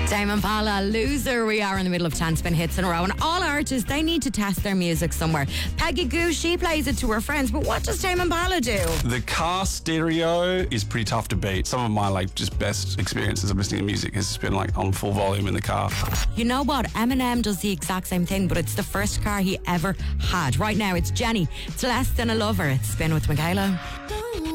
Tame Impala, Loser. We are in the middle of 10 spin hits in a row, and all artists, they need to test their music somewhere. Peggy Goo, she plays it to her friends, but what does Tame Impala do? The car stereo is pretty tough to beat. Some of my just best experiences of listening to music has been on full volume in the car. You know what? Eminem does the exact same thing, but it's the first car he ever had. Right now, it's Jenny. It's Less Than a Lover. It's Spin with Michaela.